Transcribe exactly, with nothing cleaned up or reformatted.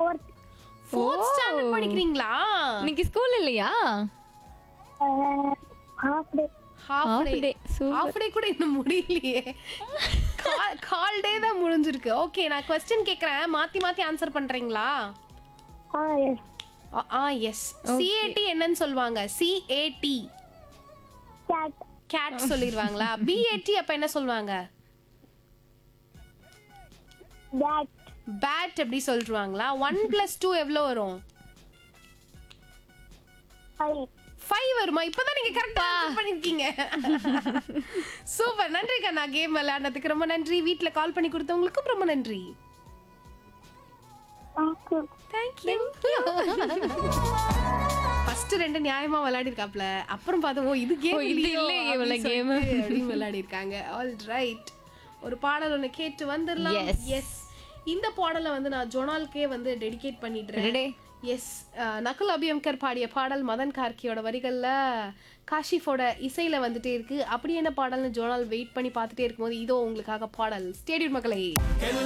Fourth fourth standard படிக்கிறீங்களா? இன்னைக்கு school இல்லையா? ஹாஃப் டே ஹாஃப் Half டே day. Super. ஹாஃப் டே கூட இன்னும் முடியலையே. கால் டே தான் முடிஞ்சிருக்கு. ஓகே, நான் क्वेश्चन கேக்குறேன், மாத்தி மாத்தி ஆன்சர் பண்றீங்களா? ஆ எஸ் ஆ, ஆ எஸ். சிஏடி என்னன்னு சொல்வாங்க? CAD gate gate சொல்லிடுவாங்களா? பிஏடி அப்ப என்ன சொல்வாங்க? பேட் பேட் அப்படி சொல்லிடுவாங்களா? ஒன் பிளஸ் டூ எவ்வளோ வரும்? ஃபைவ் ஃபைவ் வருமா? இப்பதான் நீங்க கரெக்டா பண்ணிருக்கீங்க. சூப்பர், நன்றி கண்ணா. கேம் விளையாடுறதுக்கு ரொம்ப நன்றி. வீட்ல கால் பண்ணி கொடுத்தவங்களுக்கும் ரொம்ப நன்றி. Thank you thank you. ஃபர்ஸ்ட் ரெண்டு நியாயமா விளையாடிருக்காப்ல, அப்புறம் பார்த்தோம் ஓ இது கேம் இது இல்லையே இவ்வளவு game. அப்படின்னு விளையாடிருக்காங்க. ஆல் ரைட், ஒரு பாடல் ஒன்று கேட்டு வந்துடலாம். Yes. எஸ், இந்த பாடலை வந்து நான் ஜொனால்கே வந்து டெடிகேட் பண்ணிடுறேன். Ready? எஸ், நகுல் அபியங்கர் பாடிய பாடல் மதன் கார்கியோட வரிகள்ல காஷிஃபோட இசையில வந்துட்டே இருக்கு. அப்படி என்ன பாடல்னு ஜோனால் வெயிட் பண்ணி பார்த்துட்டே இருக்கும்போது இதோ உங்களுக்காக பாடல். ஸ்டேடியம் மக்களே.